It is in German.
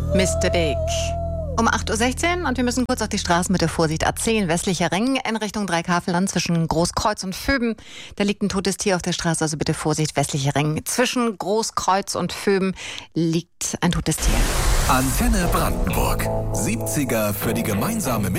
Mr. Big. Um 8.16 Uhr und wir müssen kurz auf die Straßen mit der Vorsicht A10, westlicher Ring, in Richtung Dreikafelland zwischen Großkreuz und Vöben. Da liegt ein totes Tier auf der Straße, also bitte Vorsicht, westlicher Ring. Zwischen Großkreuz und Vöben liegt ein totes Tier. Antenne Brandenburg. 70er für die gemeinsame